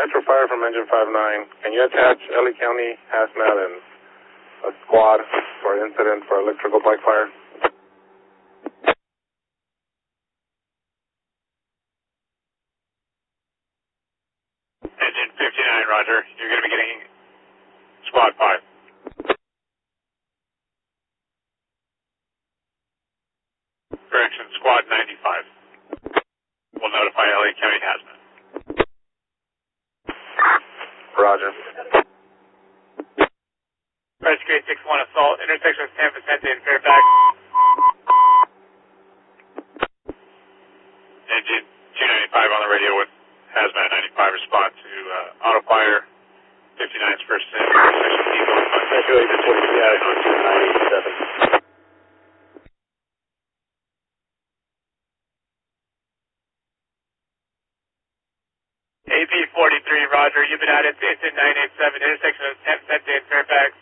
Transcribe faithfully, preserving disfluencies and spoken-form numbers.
Metro Fire from Engine five nine. Can you attach L A County Hazmat and a squad for incident for electrical bike fire? Engine fifty-nine, roger. You're going to be getting squad five. Correction, squad ninety-five. We'll notify L A County Hazmat. Roger. Rescue eight six one assault, intersection with San Vicente and Fairfax. Engine two ninety-five on the radio with Hazmat ninety-five, respond to uh, auto fire, fifty-nine's first in, intersection Eagle. Rescue eight six one on two nine eight seven. A P forty-three, roger. You've been added to nine eight seven, intersection of San Vicente and Fairfax.